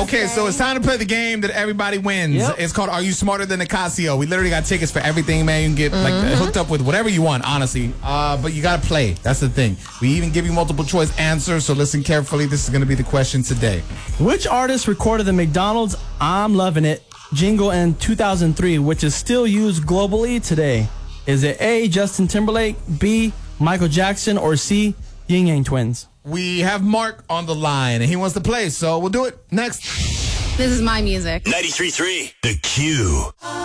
Okay, so it's time to play the game that everybody wins. Yep. It's called Are You Smarter Than Nicasio? We literally got tickets for everything, man. You can get hooked up with whatever you want, honestly. But you got to play. That's the thing. We even give you multiple choice answers, so listen carefully. This is going to be the question today. Which artist recorded the McDonald's I'm Lovin' It jingle in 2003, which is still used globally today? Is it A, Justin Timberlake, B, Michael Jackson, or C, Ying Yang Twins? We have Mark on the line, and he wants to play, so we'll do it next. This is my music. 93.3 The Q.